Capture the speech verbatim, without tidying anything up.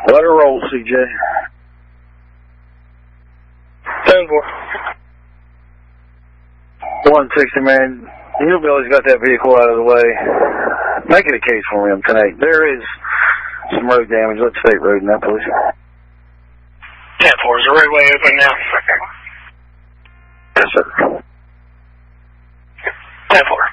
Let her roll, C J. ten four. one sixty, man. Hillbilly's got that vehicle out of the way. Make it a case for him tonight. There is some road damage. Let's state road now, please. ten four, is the roadway open now? Yes, sir. ten four.